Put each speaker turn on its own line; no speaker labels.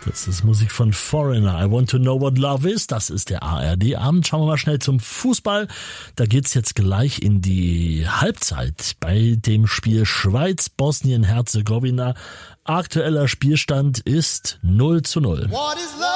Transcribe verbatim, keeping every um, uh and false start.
Das ist Musik von Foreigner. I want to know what love is. Das ist der A R D-Abend. Schauen wir mal schnell zum Fußball. Da geht's jetzt gleich in die Halbzeit bei dem Spiel Schweiz-Bosnien-Herzegowina. Aktueller Spielstand ist null zu null.